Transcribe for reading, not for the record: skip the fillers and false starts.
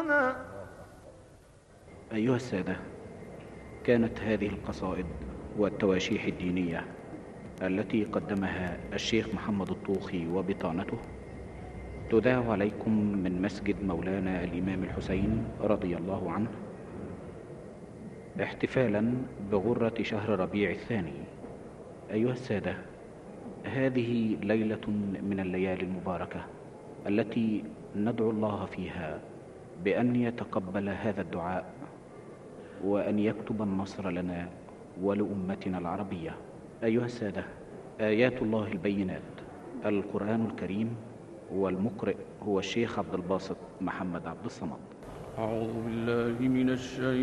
أيها السادة، كانت هذه القصائد والتواشيح الدينية التي قدمها الشيخ محمد الطوخي وبطانته تذاع عليكم من مسجد مولانا الإمام الحسين رضي الله عنه، احتفالا بغرة شهر ربيع الثاني. أيها السادة، هذه ليلة من الليالي المباركة التي ندعو الله فيها بأن يتقبل هذا الدعاء وأن يكتب النصر لنا ولأمتنا العربية. أيها السادة، آيات الله البينات القرآن الكريم، والمقرئ هو الشيخ عبد الباسط محمد عبد الصمد. أعوذ بالله من الشيطان